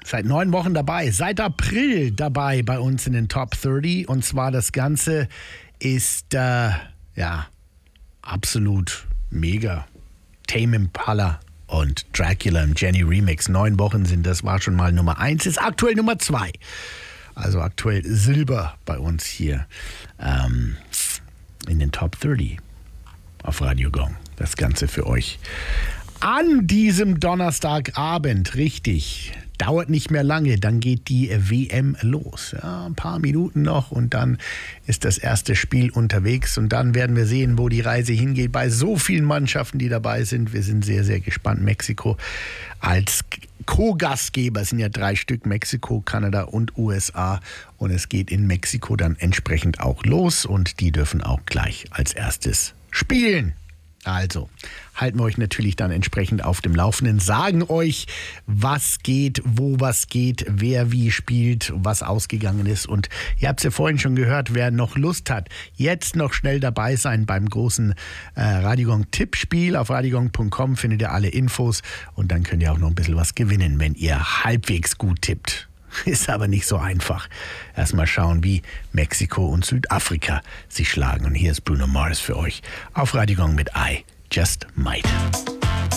Seit 9 Wochen dabei, seit April dabei bei uns in den Top 30. Und zwar das Ganze ist, absolut mega. Tame Impala und Dracula im Jenny Remix. 9 Wochen sind das, war schon mal Nummer 1, ist aktuell Nummer 2. Also aktuell Silber bei uns hier in den Top 30 auf Radio Gong. Das Ganze für euch an diesem Donnerstagabend, richtig. Dauert nicht mehr lange, dann geht die WM los. Ja, ein paar Minuten noch und dann ist das erste Spiel unterwegs und dann werden wir sehen, wo die Reise hingeht. Bei so vielen Mannschaften, die dabei sind, wir sind sehr, sehr gespannt. Mexiko als Co-Gastgeber, es sind ja 3 Stück, Mexiko, Kanada und USA, und es geht in Mexiko dann entsprechend auch los und die dürfen auch gleich als erstes spielen. Also halten wir euch natürlich dann entsprechend auf dem Laufenden, sagen euch, was geht, wo was geht, wer wie spielt, was ausgegangen ist. Und ihr habt es ja vorhin schon gehört, wer noch Lust hat, jetzt noch schnell dabei sein beim großen Radio Gong Tippspiel. Auf radiogong.com findet ihr alle Infos und dann könnt ihr auch noch ein bisschen was gewinnen, wenn ihr halbwegs gut tippt. Ist aber nicht so einfach. Erstmal schauen, wie Mexiko und Südafrika sich schlagen. Und hier ist Bruno Mars für euch auf Radio Gong mit I Just Might.